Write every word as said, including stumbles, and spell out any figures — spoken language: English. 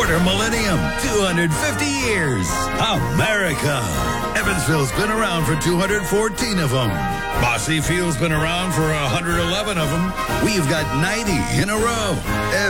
Quarter millennium. two hundred fifty years. America. Evansville's been around for two hundred fourteen of them. Bossy Field's been around for one hundred eleven of them. We've got ninety in a row.